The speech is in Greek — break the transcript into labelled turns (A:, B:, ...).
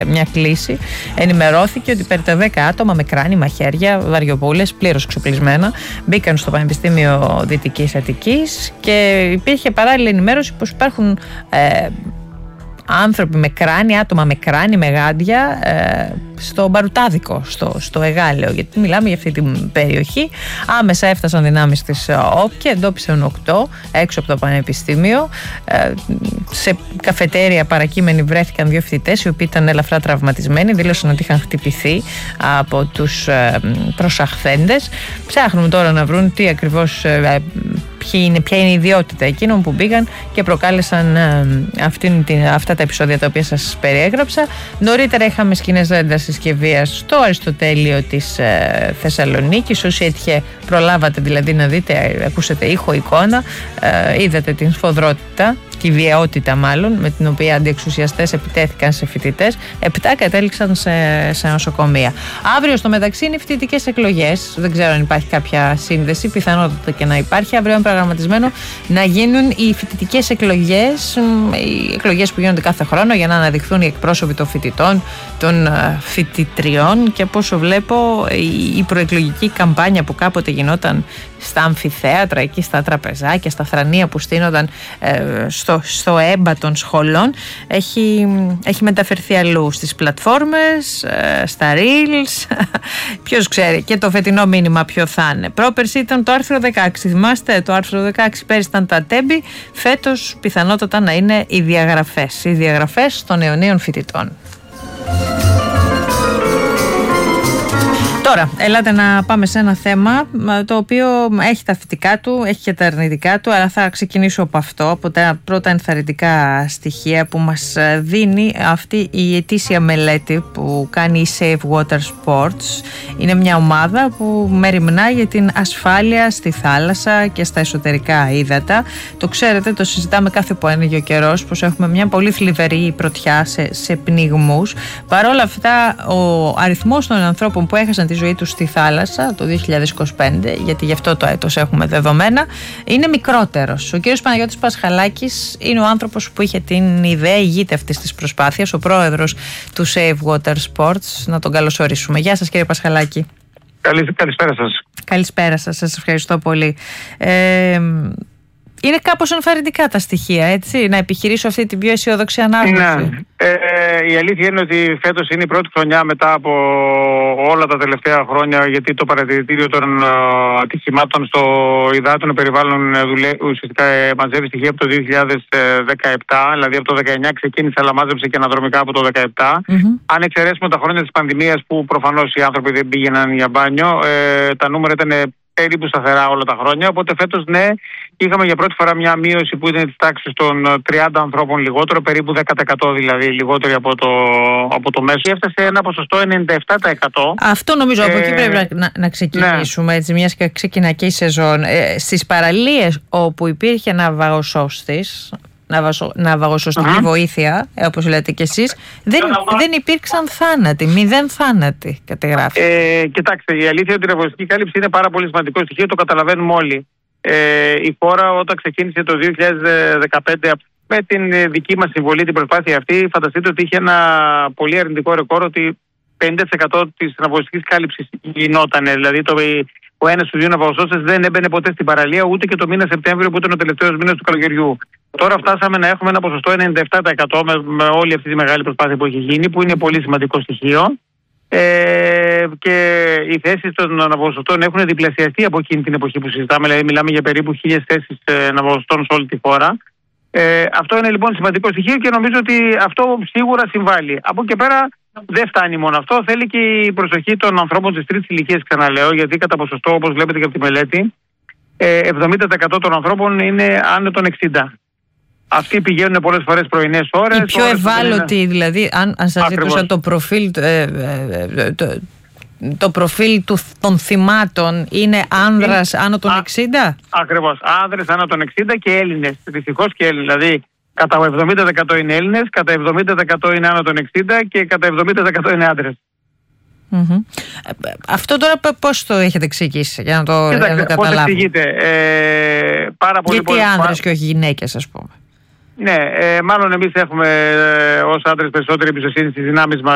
A: μια κλήση, ενημερώθηκε ότι περί τα 10 άτομα με κράνη, μαχαίρια, βαριοπούλες, πλήρως εξοπλισμένα, μπήκαν στο Πανεπιστήμιο Δυτικής Αττικής και υπήρχε παράλληλη ενημέρωση πως υπάρχουν άνθρωποι με κράνη, άτομα με κράνη, με γάντια στο Μπαρουτάδικο, στο Εγάλεο, γιατί μιλάμε για αυτή την περιοχή. Άμεσα έφτασαν δυνάμεις της ΟΠ και εντόπισαν 8 έξω από το Πανεπιστήμιο. Σε καφετέρια παρακείμενοι βρέθηκαν 2 φοιτητές οι οποίοι ήταν ελαφρά τραυματισμένοι, δήλωσαν ότι είχαν χτυπηθεί από τους προσαχθέντες. Ψάχνουν τώρα να βρουν τι ακριβώς, ποια είναι η ιδιότητα εκείνων που μπήκαν και προκάλεσαν αυτά τα επεισόδια τα οποία σας περιέγραψα. Νωρίτερα είχαμε σκηνές έντασης και βίας στο Αριστοτέλειο της Θεσσαλονίκης. Όσοι έτυχε προλάβατε δηλαδή να δείτε, ακούσατε ήχο, εικόνα, είδατε την σφοδρότητα, τη βιαιότητα μάλλον, με την οποία αντιεξουσιαστές επιτέθηκαν σε φοιτητές. 7 κατέληξαν σε νοσοκομεία. Αύριο στο μεταξύ είναι οι φοιτητικές εκλογές. Δεν ξέρω αν υπάρχει κάποια σύνδεση, πιθανότατα και να υπάρχει. Αύριο είναι προγραμματισμένο να γίνουν οι φοιτητικές εκλογές, οι εκλογές που γίνονται κάθε χρόνο για να αναδειχθούν οι εκπρόσωποι των φοιτητών, των φοιτητριών, και από όσο βλέπω η προεκλογική καμπάνια που κάποτε γινόταν στα αμφιθέατρα, εκεί στα τραπεζάκια, στα θρανία που στείνονταν στο έμπα των σχολών, έχει μεταφερθεί αλλού, στις πλατφόρμες, στα reels. Ποιος ξέρει και το φετινό μήνυμα ποιο θα είναι. Πρόπερση ήταν το άρθρο 16, θυμάστε το άρθρο 16, πέρυσι ήταν τα τέμπη, φέτος πιθανότατα να είναι οι διαγραφές των αιωνίων φοιτητών. Τώρα, ελάτε να πάμε σε ένα θέμα το οποίο έχει τα θετικά του, έχει και τα αρνητικά του, αλλά θα ξεκινήσω από αυτό, από τα πρώτα ενθαρρυντικά στοιχεία που μας δίνει αυτή η ετήσια μελέτη που κάνει η Safe Water Sports. Είναι μια ομάδα που μεριμνά για την ασφάλεια στη θάλασσα και στα εσωτερικά ύδατα. Το ξέρετε, το συζητάμε κάθε που ανοίγει ο καιρός, πως έχουμε μια πολύ θλιβερή πρωτιά σε πνιγμούς. Παρ' όλα αυτά, ο αριθμός των ανθρώπων που έχασαν τη ζωή τους στη θάλασσα το 2025, γιατί γι' αυτό το έτος έχουμε δεδομένα, είναι μικρότερος. Ο κύριος Παναγιώτης Πασχαλάκης είναι ο άνθρωπος που είχε την ιδέα, ηγείται αυτής της προσπάθειας, ο πρόεδρος του Safe Water Sports. Να τον καλωσορίσουμε. Γεια σας, κύριε Πασχαλάκη.
B: Καλησπέρα σας.
A: Καλησπέρα σας, σας ευχαριστώ πολύ. Είναι κάπως ενθαρρυντικά τα στοιχεία, έτσι, να επιχειρήσω αυτή την πιο αισιόδοξη ανάγνωση.
B: Ναι. Η αλήθεια είναι ότι φέτος είναι η πρώτη χρονιά μετά από όλα τα τελευταία χρόνια, γιατί το παρατηρητήριο των ατυχημάτων στο υδάτινο περιβάλλον ουσιαστικά μαζεύει στοιχεία από το 2017, δηλαδή από το 2019 ξεκίνησε, αλλά μάζεψε και αναδρομικά από το 2017. Αν εξαιρέσουμε τα χρόνια της πανδημίας που προφανώς οι άνθρωποι δεν πήγαιναν για μπάνιο, τα νούμερα ήταν περίπου σταθερά όλα τα χρόνια. Οπότε φέτος, ναι, είχαμε για πρώτη φορά μια μείωση που ήταν της τάξης των 30 ανθρώπων λιγότερο, περίπου 10% δηλαδή λιγότερο από το μέσο. Έφτασε ένα ποσοστό 97%.
A: Αυτό νομίζω από εκεί πρέπει να ξεκινήσουμε, ναι. Έτσι, μιας και ξεκινά και η σεζόν. Στις παραλίες όπου υπήρχε ναυαγοσωστική βοήθεια, όπως λέτε κι εσείς, δεν υπήρξαν θάνατοι, 0 θάνατοι κατεγράφει.
B: Κοιτάξτε, η αλήθεια είναι ότι η ναυαγοσωστική κάλυψη είναι πάρα πολύ σημαντικό στοιχείο, το καταλαβαίνουμε όλοι. Η χώρα όταν ξεκίνησε το 2015 με την δική μας συμβολή την προσπάθεια αυτή, φανταστείτε ότι είχε ένα πολύ αρνητικό ρεκόρ ότι 50% της ναυαγοσωστικής κάλυψης γινόταν. Δηλαδή ο ένας στους 2 ναυαγοσώστες δεν έμπαινε ποτέ στην παραλία, ούτε και το μήνα Σεπτέμβριο που ήταν ο τελευταίος μήνας του καλοκαιριού. Τώρα φτάσαμε να έχουμε ένα ποσοστό 97% με όλη αυτή τη μεγάλη προσπάθεια που έχει γίνει, που είναι πολύ σημαντικό στοιχείο. Και οι θέσεις των ναυαγοσωστών έχουν διπλασιαστεί από εκείνη την εποχή που συζητάμε, δηλαδή μιλάμε για περίπου 1.000 θέσεις ναυαγοσωστών σε όλη τη χώρα. Αυτό είναι λοιπόν σημαντικό στοιχείο και νομίζω ότι αυτό σίγουρα συμβάλλει. Από εκεί πέρα δεν φτάνει μόνο αυτό, θέλει και η προσοχή των ανθρώπων της τρίτης ηλικίας, ξαναλέω, γιατί κατά ποσοστό, όπως βλέπετε και από τη μελέτη, 70% των ανθρώπων είναι άνω των 60. Αυτοί πηγαίνουν πολλές φορές πρωινές ώρες.
A: Οι πιο ευάλωτοι, δηλαδή, αν σας ζητούσα το προφίλ των θυμάτων, είναι άνδρας άνω των 60?
B: Ακριβώς, άνδρες άνω των 60 και Έλληνες, δυστυχώς και Έλληνες. Δηλαδή, κατά 70% είναι Έλληνες, κατά 70% είναι άνω των 60 και κατά 70% είναι άντρες.
A: Αυτό τώρα πώς το έχετε εξηγήσει, για να το καταλάβω?
B: Πώς εξηγείται?
A: Γιατί άνδρες και όχι γυναίκες, ας πούμε?
B: Ναι, μάλλον εμείς έχουμε ως άντρες περισσότερη εμπιστοσύνη στις δυνάμεις μας